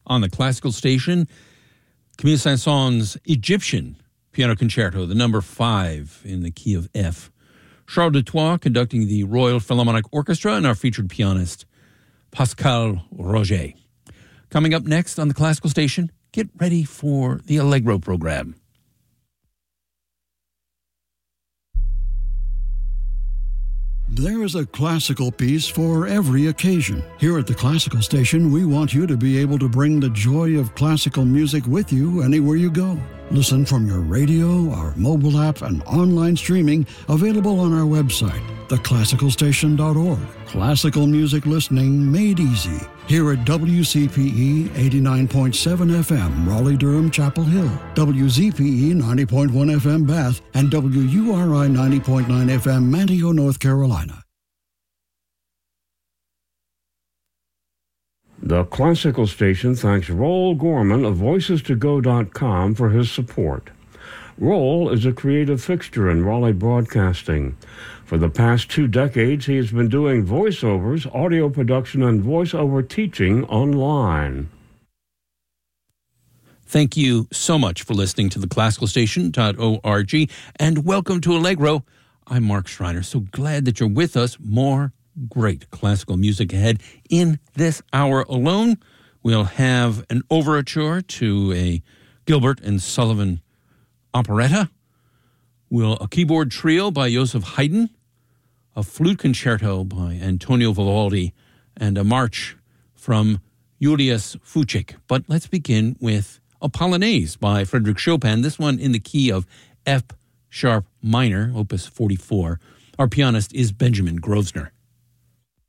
on the classical station. Camille Saint-Saëns' Egyptian Piano Concerto, the number 5 in the key of F. Charles Dutoit conducting the Royal Philharmonic Orchestra, and our featured pianist, Pascal Roger. Coming up next on the classical station, get ready for the Allegro program. There is a classical piece for every occasion. Here at the Classical Station, we want you to be able to bring the joy of classical music with you anywhere you go. Listen from your radio, our mobile app, and online streaming available on our website, theclassicalstation.org. Classical music listening made easy. Here at WCPE 89.7 FM, Raleigh-Durham, Chapel Hill, WZPE 90.1 FM, Bath, and WURI 90.9 FM, Manteo, North Carolina. The Classical Station thanks Roel Gorman of VoicesToGo.com for his support. Roel is a creative fixture in Raleigh broadcasting. For the past 2 decades, he has been doing voiceovers, audio production, and voiceover teaching online. Thank you so much for listening to theclassicalstation.org, and welcome to Allegro. I'm Mark Schreiner. So glad that you're with us. More great classical music ahead. In this hour alone, we'll have an overture to a Gilbert and Sullivan operetta, a keyboard trio by Joseph Haydn, a flute concerto by Antonio Vivaldi, and a march from Julius Fučík. But let's begin with a Polonaise by Frédéric Chopin, this one in the key of F sharp minor, opus 44. Our pianist is Benjamin Grosvenor.